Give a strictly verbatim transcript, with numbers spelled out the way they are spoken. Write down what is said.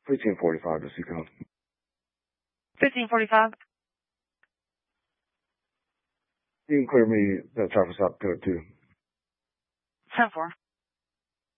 fifteen forty-five to Seacom. fifteen forty-five. You can clear me the traffic stop code too. ten four.